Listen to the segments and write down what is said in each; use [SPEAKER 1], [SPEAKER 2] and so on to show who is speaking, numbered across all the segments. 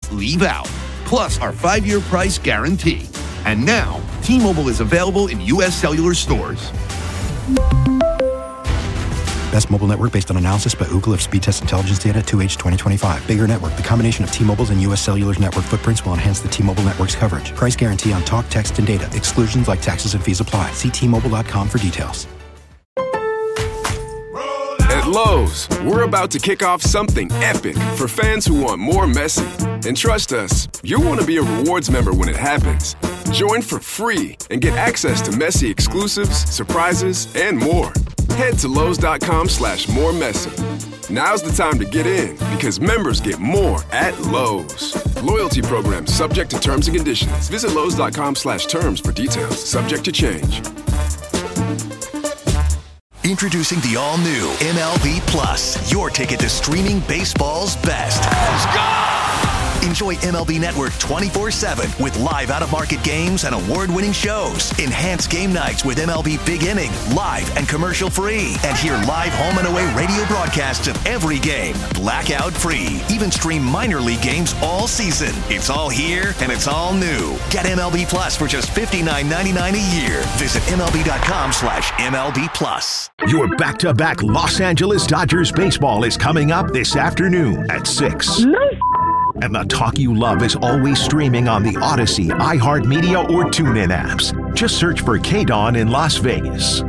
[SPEAKER 1] leave out. Plus our 5-year price guarantee. And now, T-Mobile is available in U.S. Cellular stores.
[SPEAKER 2] Best mobile network based on analysis by Ookla of speed test intelligence data 2H 2025. Bigger network. The combination of T-Mobile's and U.S. Cellular's network footprints will enhance the T-Mobile network's coverage. Price guarantee on talk, text, and data. Exclusions like taxes and fees apply. See T-Mobile.com for details.
[SPEAKER 3] At Lowe's, we're about to kick off something epic for fans who want more Messi. And trust us, you'll want to be a rewards member when it happens. Join for free and get access to Messi exclusives, surprises, and more. Head to Lowe's.com/moremessy. Now's the time to get in because members get more at Lowe's. Loyalty program subject to terms and conditions. Visit Lowe's.com/terms for details. Subject to change.
[SPEAKER 4] Introducing the all-new MLB Plus, your ticket to streaming baseball's best. Let's go! Enjoy MLB Network 24/7 with live out-of-market games and award-winning shows. Enhance game nights with MLB Big Inning, live and commercial-free. And hear live home and away radio broadcasts of every game, blackout-free. Even stream minor league games all season. It's all here and it's all new. Get MLB Plus for just $59.99 a year. Visit MLB.com/MLB Plus.
[SPEAKER 5] Your back-to-back Los Angeles Dodgers baseball is coming up this afternoon at 6. And the talk you love is always streaming on the Odyssey, iHeartMedia, or TuneIn apps. Just search for KDAWN in Las Vegas.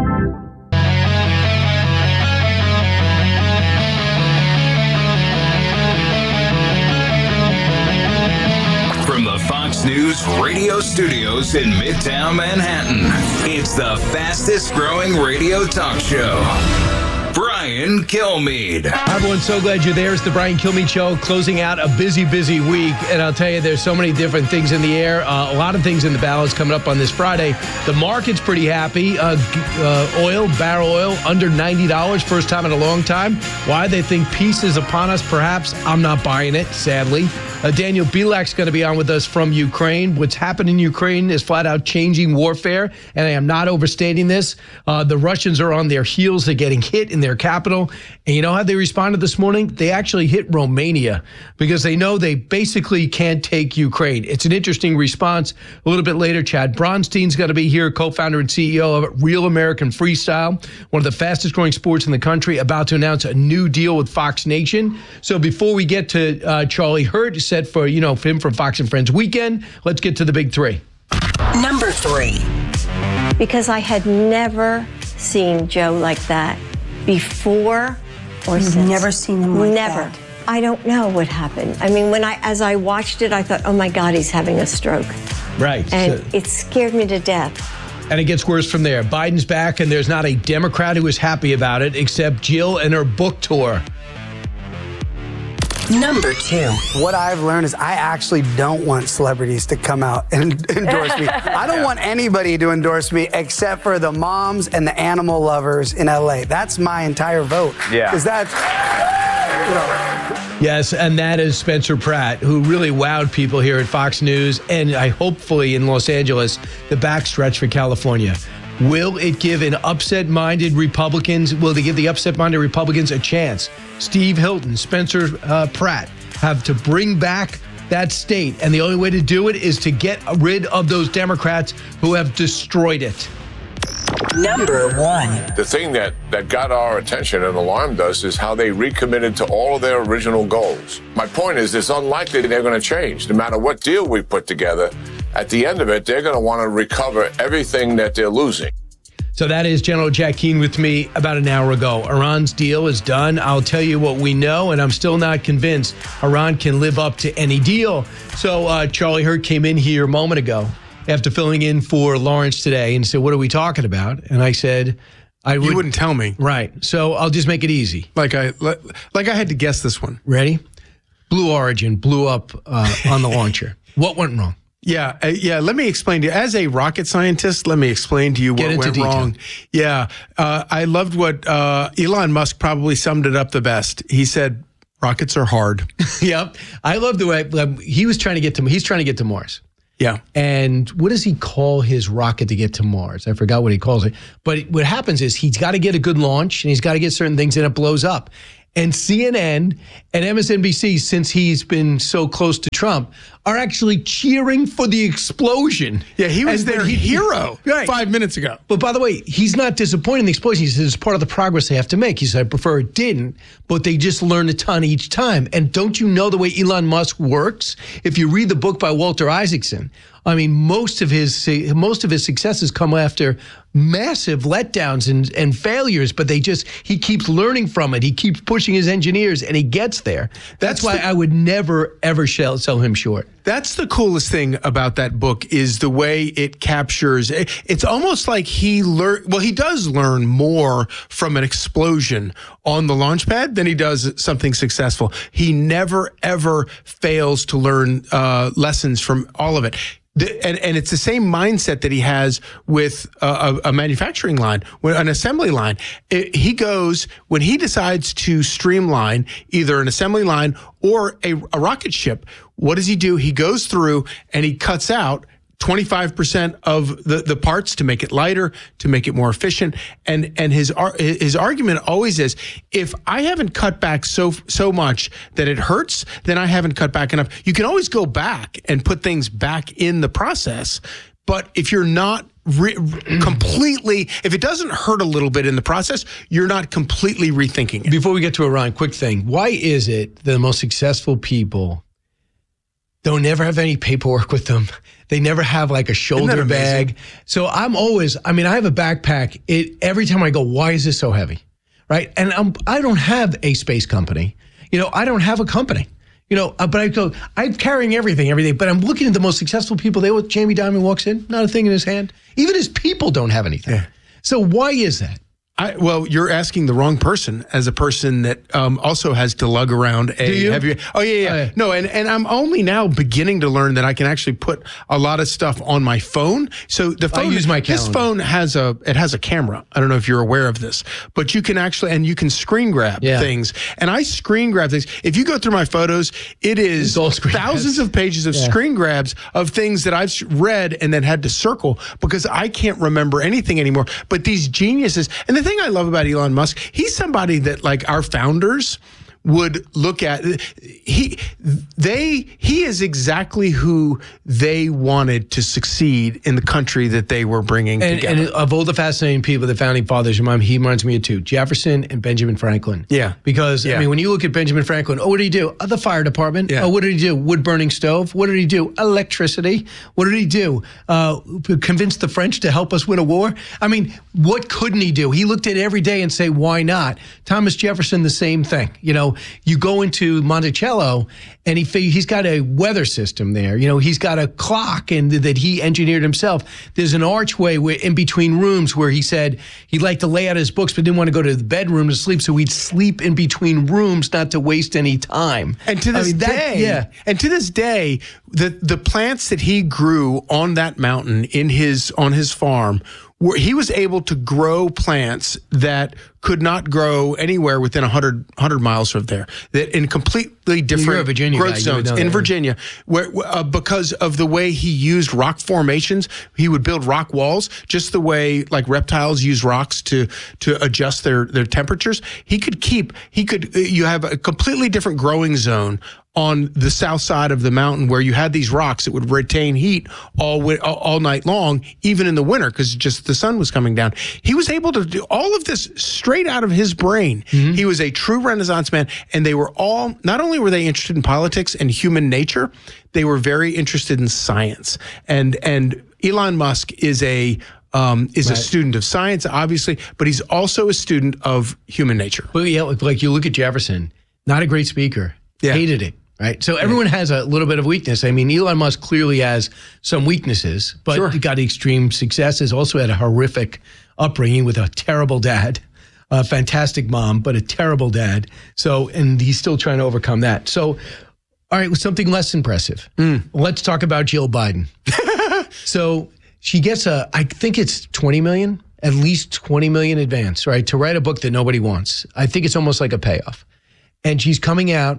[SPEAKER 6] From the Fox News radio studios in Midtown Manhattan, it's the fastest growing radio talk show. Brian Kilmeade.
[SPEAKER 7] Hi, everyone. So glad you're there. It's the Brian Kilmeade Show, closing out a busy week. And I'll tell you, there's so many different things in the air. A lot of things in the balance coming up on this Friday. The market's pretty happy. Barrel oil, under $90, first time in a long time. Why? They think peace is upon us, perhaps. I'm not buying it, sadly. Daniel Bilak's going to be on with us from Ukraine. What's happened in Ukraine is flat out changing warfare, and I am not overstating this. The Russians are on their heels. They're getting hit in their capital. And you know how they responded this morning? They actually hit Romania because they know they basically can't take Ukraine. It's an interesting response. A little bit later, Chad Bronstein's going to be here, co-founder and CEO of Real American Freestyle, one of the fastest growing sports in the country, about to announce a new deal with Fox Nation. So before we get to Charlie Hurt, set for him from Fox and Friends Weekend, let's get to the big three.
[SPEAKER 8] Number 3.
[SPEAKER 9] Because I had never seen Joe like that before or since.
[SPEAKER 8] Never seen him like that.
[SPEAKER 9] Never. I don't know what happened. I mean, as I watched it, I thought, oh my God, he's having a stroke.
[SPEAKER 7] Right.
[SPEAKER 9] And it scared me to death.
[SPEAKER 7] And it gets worse from there. Biden's back, and there's not a Democrat who is happy about it, except Jill and her book tour.
[SPEAKER 8] Number 2.
[SPEAKER 10] What I've learned is I actually don't want celebrities to come out and endorse me. I don't want anybody to endorse me except for the moms and the animal lovers in LA. That's my entire vote.
[SPEAKER 11] Yeah.
[SPEAKER 10] Because that's,
[SPEAKER 7] Yes, and that is Spencer Pratt, who really wowed people here at Fox News and hopefully in Los Angeles, the backstretch for California. Will it give the upset-minded Republicans a chance? Steve Hilton, Spencer Pratt have to bring back that state, and the only way to do it is to get rid of those Democrats who have destroyed it.
[SPEAKER 8] Number 1.
[SPEAKER 12] The thing that got our attention and alarmed us is how they recommitted to all of their original goals. My point is, it's unlikely they're going to change. No matter what deal we put together, at the end of it, they're going to want to recover everything that they're losing.
[SPEAKER 7] So that is General Jack Keane with me about an hour ago. Iran's deal is done. I'll tell you what we know, and I'm still not convinced Iran can live up to any deal. So Charlie Hurt came in here a moment ago after filling in for Lawrence today and said, what are we talking about? And I said,
[SPEAKER 13] You wouldn't tell me.
[SPEAKER 7] Right. So I'll just make it easy.
[SPEAKER 13] Like I had to guess this one.
[SPEAKER 7] Ready? Blue Origin blew up on the launcher. What went wrong?
[SPEAKER 13] Yeah. Let me explain to you. As a rocket scientist, let me explain to you what went wrong. Yeah. I loved what Elon Musk probably summed it up the best. He said, rockets are hard.
[SPEAKER 7] Yep. I love the way he's trying to get to Mars.
[SPEAKER 13] Yeah.
[SPEAKER 7] And what does he call his rocket to get to Mars? I forgot what he calls it. But what happens is he's got to get a good launch and he's got to get certain things and it blows up. And CNN and MSNBC, since he's been so close to Trump, are actually cheering for the explosion.
[SPEAKER 13] Yeah, he was their hero 5 minutes ago.
[SPEAKER 7] But by the way, he's not disappointed in the explosion. He says it's part of the progress they have to make. He said, I prefer it didn't, but they just learned a ton each time. And don't you know the way Elon Musk works? If you read the book by Walter Isaacson, I mean, most of his successes come after massive letdowns and failures, but he keeps learning from it. He keeps pushing his engineers, and he gets there. That's why I would never, ever sell him short.
[SPEAKER 13] That's the coolest thing about that book is the way it captures. It's almost like he does learn more from an explosion on the launch pad than he does something successful. He never, ever fails to learn lessons from all of it. And it's the same mindset that he has with a manufacturing line, an assembly line. He goes, when he decides to streamline either an assembly line or a rocket ship, what does he do? He goes through and he cuts out 25% of the parts to make it lighter, to make it more efficient. And his argument always is, if I haven't cut back so much that it hurts, then I haven't cut back enough. You can always go back and put things back in the process. But if you're not completely, if it doesn't hurt a little bit in the process, you're not completely rethinking it.
[SPEAKER 7] Before we get to Iran, quick thing. Why is it the most successful people don't never have any paperwork with them? They never have like a shoulder bag. So I have a backpack. Every time I go, why is this so heavy? Right? And I don't have a space company. I don't have a company. But I go, I'm carrying everything, but I'm looking at the most successful people. Jamie Dimon walks in, not a thing in his hand. Even his people don't have anything. Yeah. So why is that?
[SPEAKER 13] Well, you're asking the wrong person as a person that also has to lug around a heavy. Oh, yeah. No, and I'm only now beginning to learn that I can actually put a lot of stuff on my phone. So the phone,
[SPEAKER 7] I use my calendar.
[SPEAKER 13] This phone has a camera. I don't know if you're aware of this, but you can you can screen grab things. And I screen grab things. If you go through my photos, it is thousands of pages of screen grabs of things that I've read and then had to circle because I can't remember anything anymore. But these geniuses, and the thing I love about Elon Musk, he's somebody that like our founders would look at. He is exactly who they wanted to succeed in the country that they were bringing together.
[SPEAKER 7] And of all the fascinating people, the founding fathers, he reminds me of two: Jefferson and Benjamin Franklin.
[SPEAKER 13] Yeah,
[SPEAKER 7] because I mean, when you look at Benjamin Franklin, what did he do? The fire department.
[SPEAKER 13] Yeah.
[SPEAKER 7] What did he do? Wood burning stove. What did he do? Electricity. What did he do? Convince the French to help us win a war. I mean, what couldn't he do? He looked at it every day and say, why not? Thomas Jefferson, the same thing. You go into Monticello and he's got a weather system there. He's got a clock and that he engineered himself. There's an archway in between rooms where he said he liked to lay out his books but didn't want to go to the bedroom to sleep, so he'd sleep in between rooms not to waste any time.
[SPEAKER 13] And to this day, the plants that he grew on that mountain on his farm, where he was able to grow plants that could not grow anywhere within 100 miles from there, that in completely different growth zones in Virginia, where because of the way he used rock formations, he would build rock walls, just the way like reptiles use rocks to adjust their temperatures. You have a completely different growing zone on the south side of the mountain where you had these rocks that would retain heat all night long, even in the winter, because just the sun was coming down. He was able to do all of this straight out of his brain. Mm-hmm. He was a true Renaissance man, and they were all, not only were they interested in politics and human nature, they were very interested in science. And Elon Musk is a student of science, obviously, but he's also a student of human nature.
[SPEAKER 7] Well, yeah, like you look at Jefferson, not a great speaker, hated it. Right. So everyone has a little bit of weakness. I mean, Elon Musk clearly has some weaknesses, but he got extreme successes, also had a horrific upbringing with a terrible dad, a fantastic mom, but a terrible dad. So, and he's still trying to overcome that. So, all right, with something less impressive, let's talk about Jill Biden. So she gets I think it's 20 million, at least 20 million advance, right, to write a book that nobody wants. I think it's almost like a payoff. And she's coming out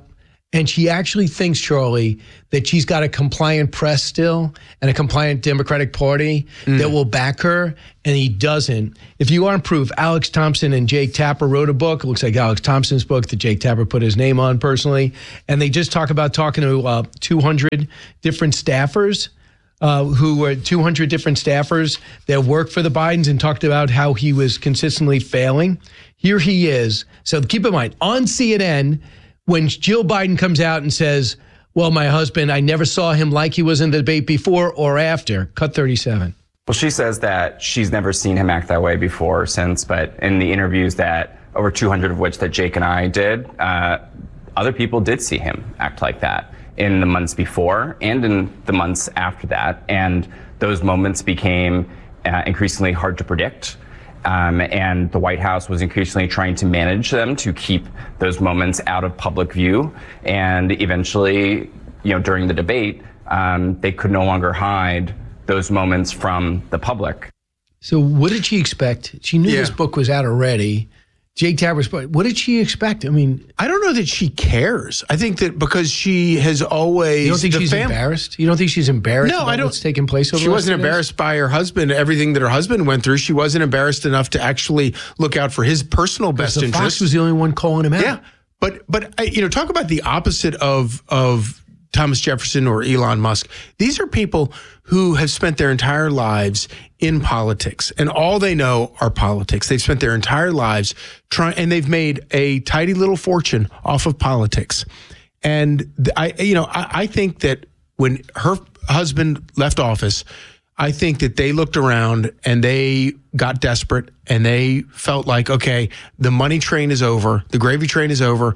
[SPEAKER 7] And she actually thinks, Charlie, that she's got a compliant press still and a compliant Democratic Party that will back her, and he doesn't. If you want proof, Alex Thompson and Jake Tapper wrote a book. It looks like Alex Thompson's book that Jake Tapper put his name on personally. And they just talk about talking to 200 different staffers who were 200 different staffers that worked for the Bidens and talked about how he was consistently failing. Here he is. So keep in mind, on CNN, when Jill Biden comes out and says, well, my husband, I never saw him like he was in the debate before or after. Cut 37.
[SPEAKER 11] Well, she says that she's never seen him act that way before or since, but in the interviews that over 200 of which that Jake and I did, other people did see him act like that in the months before and in the months after that. And those moments became increasingly hard to predict. And the White House was increasingly trying to manage them to keep those moments out of public view. And eventually, during the debate, they could no longer hide those moments from the public.
[SPEAKER 7] So what did she expect? She knew this book was out already. Jake Tapper's book. What did she expect? I mean,
[SPEAKER 13] I don't know that she cares. I think that because she has always...
[SPEAKER 7] You don't think she's embarrassed? You don't think she's embarrassed
[SPEAKER 13] about
[SPEAKER 7] what's taking place over
[SPEAKER 13] She wasn't embarrassed by her husband, everything that her husband went through. She wasn't embarrassed enough to actually look out for his personal best interest.
[SPEAKER 7] Fox was the only one calling him out.
[SPEAKER 13] Yeah. But talk about the opposite of Thomas Jefferson or Elon Musk. These are people who have spent their entire lives in politics, and all they know are politics. They've spent their entire lives and they've made a tidy little fortune off of politics. And I think that when her husband left office, I think that they looked around and they got desperate and they felt like, okay, the money train is over. The gravy train is over.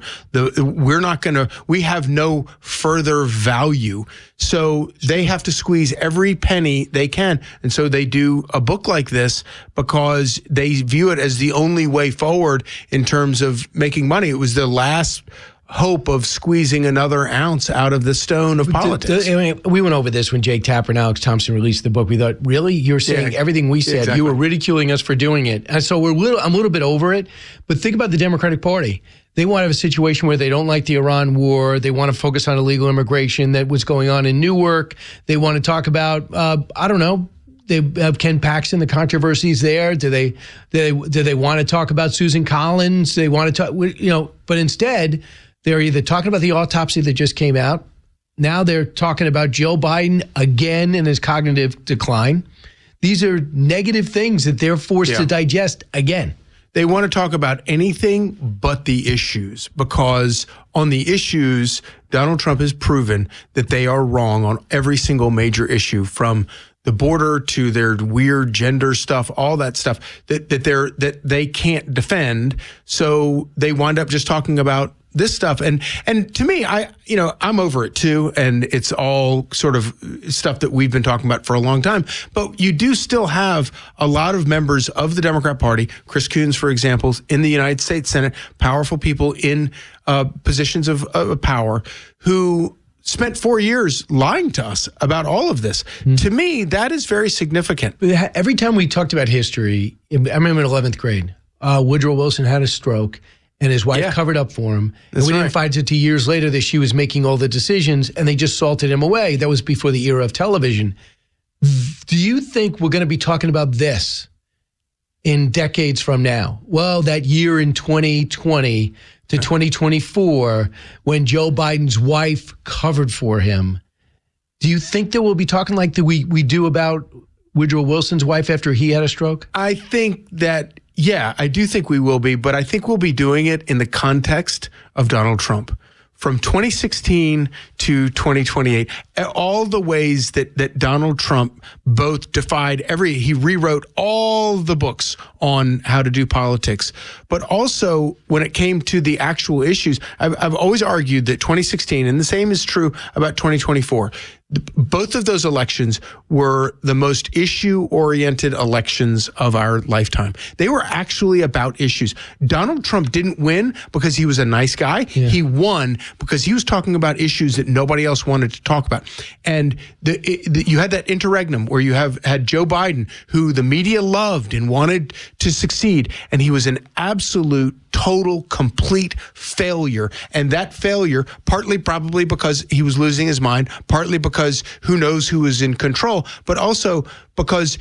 [SPEAKER 13] We have no further value. So they have to squeeze every penny they can. And so they do a book like this because they view it as the only way forward in terms of making money. It was the last hope of squeezing another ounce out of the stone of politics.
[SPEAKER 7] We went over this when Jake Tapper and Alex Thompson released the book. We thought, really? You're saying everything we said. Exactly. You were ridiculing us for doing it. And so I'm a little bit over it. But think about the Democratic Party. They want to have a situation where they don't like the Iran war. They want to focus on illegal immigration that was going on in Newark. They want to talk about, I don't know, they have Ken Paxton, the controversies there. Do they want to talk about Susan Collins? They want to talk, but instead, they're either talking about the autopsy that just came out. Now they're talking about Joe Biden again and his cognitive decline. These are negative things that they're forced to digest again.
[SPEAKER 13] They want to talk about anything but the issues, because on the issues, Donald Trump has proven that they are wrong on every single major issue, from the border to their weird gender stuff, all that stuff that they can't defend. So they wind up just talking about this stuff. And to me, I'm over it too. And it's all sort of stuff that we've been talking about for a long time. But you do still have a lot of members of the Democrat Party, Chris Coons, for example, in the United States Senate, powerful people in positions of power who spent 4 years lying to us about all of this. To me, that is very significant.
[SPEAKER 7] Every time we talked about history, I remember in 11th grade, Woodrow Wilson had a stroke. And his wife covered up for him. And we didn't find it 2 years later that she was making all the decisions, and they just salted him away. That was before the era of television. Do you think we're going to be talking about this in decades from now? Well, that year in 2020 to 2024, when Joe Biden's wife covered for him, do you think that we'll be talking like we do about Woodrow Wilson's wife after he had a stroke?
[SPEAKER 13] I think that... Yeah, I do think we will be, but I think we'll be doing it in the context of Donald Trump. From 2016 to 2028, all the ways that Donald Trump both defied he rewrote all the books on how to do politics, but also when it came to the actual issues, I've always argued that 2016, and the same is true about 2024, both of those elections were the most issue-oriented elections of our lifetime. They were actually about issues. Donald Trump didn't win because he was a nice guy. Yeah. He won because he was talking about issues that nobody else wanted to talk about. And you had that interregnum where you had Joe Biden, who the media loved and wanted to succeed, and he was an absolute, total, complete failure. And that failure, partly probably because he was losing his mind, partly because who knows who was in control, but also because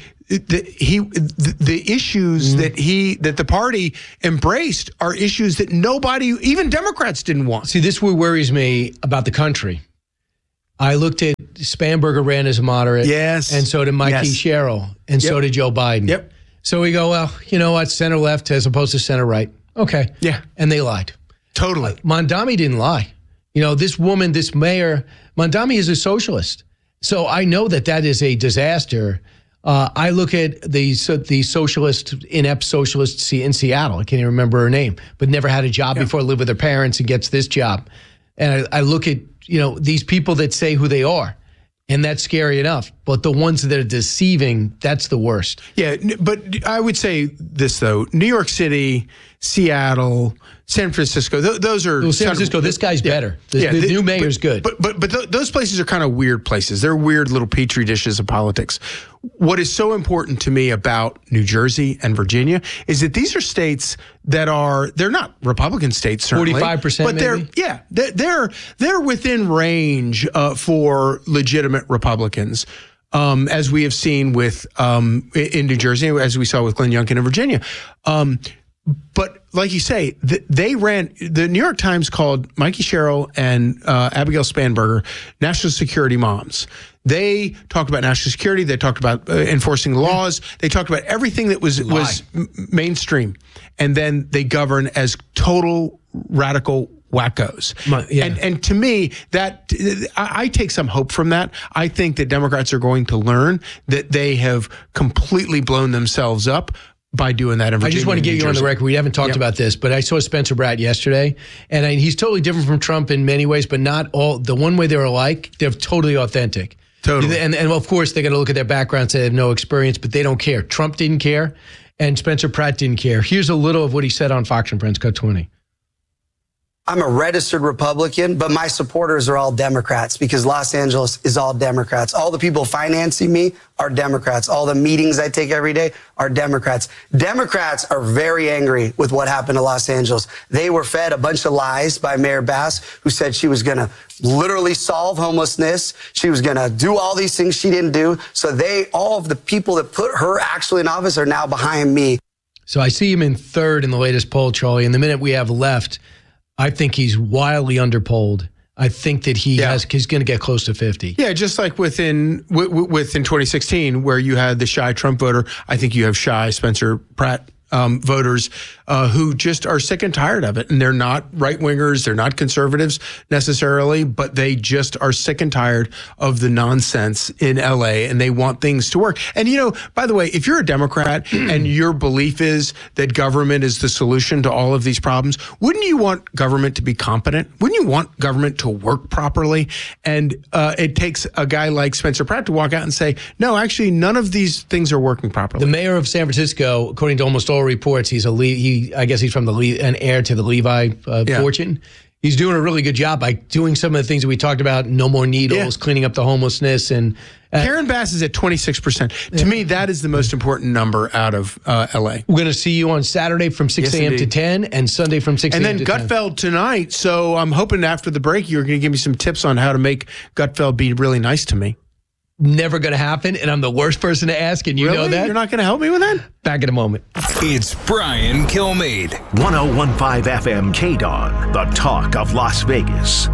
[SPEAKER 13] the issues that the party embraced are issues that nobody, even Democrats, didn't want.
[SPEAKER 7] See, this worries me about the country. I looked at Spanberger ran as a moderate.
[SPEAKER 13] Yes.
[SPEAKER 7] And so did Mikey Sherrill. And so did Joe Biden.
[SPEAKER 13] Yep.
[SPEAKER 7] So we go, well, you know what? Center left as opposed to center right. Okay.
[SPEAKER 13] Yeah.
[SPEAKER 7] And they lied.
[SPEAKER 13] Totally.
[SPEAKER 7] Mondami didn't lie. You know, this woman, this mayor, Mondami is a socialist. So I know that is a disaster. I look at the socialist, inept socialist in Seattle. I can't even remember her name, but never had a job before, lived with her parents and gets this job. And I look at, these people that say who they are. And that's scary enough. But the ones that are deceiving, that's the worst.
[SPEAKER 13] Yeah, but I would say this, though. New York City, Seattle, San Francisco, those are...
[SPEAKER 7] Well, San Francisco, this guy's better. The new mayor's good.
[SPEAKER 13] But those places are kind of weird places. They're weird little petri dishes of politics. What is so important to me about New Jersey and Virginia is that these are states that they're not Republican states, certainly.
[SPEAKER 7] 45%,
[SPEAKER 13] but they're within range for legitimate Republicans. As we have seen with in New Jersey, as we saw with Glenn Youngkin in Virginia. But like you say, the New York Times called Mikey Sherrill and Abigail Spanberger national security moms. They talked about national security. They talked about enforcing laws. They talked about everything that was mainstream. And then they govern as total radical wackos. And to me, I take some hope from that. I think that Democrats are going to learn that they have completely blown themselves up by doing that in Virginia.
[SPEAKER 7] I just want to get you on the record. We haven't talked about this, but I saw Spencer Pratt yesterday, and he's totally different from Trump in many ways, but not all. The one way they're alike, they're totally authentic.
[SPEAKER 13] Totally.
[SPEAKER 7] And of course, they're going to look at their background and say they have no experience, but they don't care. Trump didn't care, and Spencer Pratt didn't care. Here's a little of what he said on Fox and Friends, cut 20.
[SPEAKER 10] I'm a registered Republican, but my supporters are all Democrats because Los Angeles is all Democrats. All the people financing me are Democrats. All the meetings I take every day are Democrats. Democrats are very angry with what happened to Los Angeles. They were fed a bunch of lies by Mayor Bass, who said she was going to literally solve homelessness. She was going to do all these things she didn't do. So all of the people that put her actually in office are now behind me.
[SPEAKER 7] So I see him in third in the latest poll, Charlie. And the minute we have left, I think he's wildly underpolled. I think that he's going to get close to 50.
[SPEAKER 13] Yeah, just like within 2016, where you had the shy Trump voter, I think you have shy Spencer Pratt voters who just are sick and tired of it. And they're not right-wingers, they're not conservatives necessarily, but they just are sick and tired of the nonsense in LA, and they want things to work. And, by the way, if you're a Democrat and your belief is that government is the solution to all of these problems, wouldn't you want government to be competent? Wouldn't you want government to work properly? And it takes a guy like Spencer Pratt to walk out and say, no, actually, none of these things are working properly.
[SPEAKER 7] The mayor of San Francisco, according to almost all reports, I guess he's from an heir to the Levi fortune. He's doing a really good job by doing some of the things that we talked about, no more needles, cleaning up the homelessness. And
[SPEAKER 13] Karen Bass is at 26%. To me, that is the most important number out of L.A.
[SPEAKER 7] We're going to see you on Saturday from 6 a.m. to 10 and Sunday from 6 a.m. to 10.
[SPEAKER 13] And then Gutfeld tonight. So I'm hoping after the break, you're going to give me some tips on how to make Gutfeld be really nice to me.
[SPEAKER 7] Never going to happen, and I'm the worst person to ask, and you know that?
[SPEAKER 13] You're not going to help me with that?
[SPEAKER 7] Back in a moment.
[SPEAKER 6] It's Brian Kilmeade.
[SPEAKER 5] 101.5 FM KDON, the talk of Las Vegas.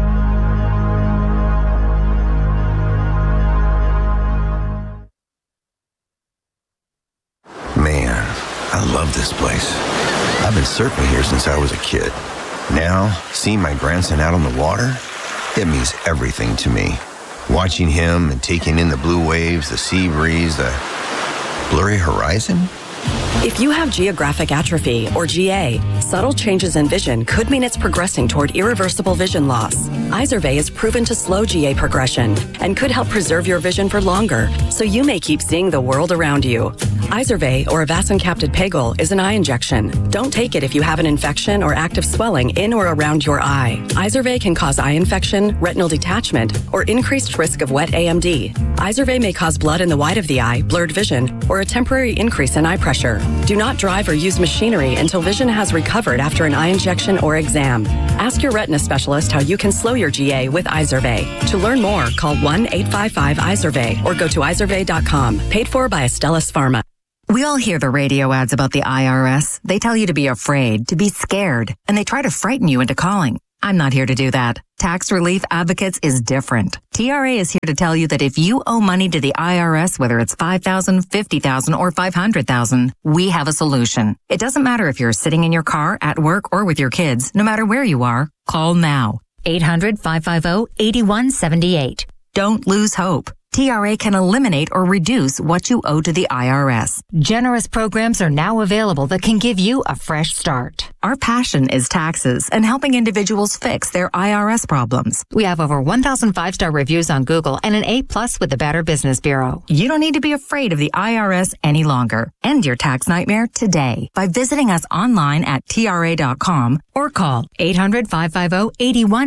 [SPEAKER 14] Man, I love this place. I've been surfing here since I was a kid. Now, seeing my grandson out on the water, it means everything to me. Watching him and taking in the blue waves, the sea breeze, the blurry horizon.
[SPEAKER 15] If you have geographic atrophy, or GA, subtle changes in vision could mean it's progressing toward irreversible vision loss. Izervay is proven to slow GA progression and could help preserve your vision for longer, so you may keep seeing the world around you. Izervay, or avacincaptad pegol, is an eye injection. Don't take it if you have an infection or active swelling in or around your eye. Izervay can cause eye infection, retinal detachment, or increased risk of wet AMD. Izervay may cause blood in the white of the eye, blurred vision, or a temporary increase in eye pressure. Do not drive or use machinery until vision has recovered after an eye injection or exam. Ask your retina specialist how you can slow your GA with Izervay. To learn more, call 1-855-IZERVAY or go to izervay.com. Paid for by Astellas Pharma.
[SPEAKER 16] We all hear the radio ads about the IRS. They tell you to be afraid, to be scared, and they try to frighten you into calling. I'm not here to do that. Tax Relief Advocates is different. TRA is here to tell you that if you owe money to the IRS, whether it's $5,000, $50,000, or $500,000, we have a solution. It doesn't matter if you're sitting in your car, at work, or with your kids. No matter where you are, call now.
[SPEAKER 17] 800-550-8178.
[SPEAKER 16] Don't lose hope. TRA can eliminate or reduce what you owe to the IRS.
[SPEAKER 17] Generous programs are now available that can give you a fresh start.
[SPEAKER 16] Our passion is taxes and helping individuals fix their IRS problems.
[SPEAKER 17] We have over 1,000 5-star reviews on Google and an A+ with the Better Business Bureau.
[SPEAKER 16] You don't need to be afraid of the IRS any longer. End your tax nightmare today by visiting us online at TRA.com or call 800-550-8178.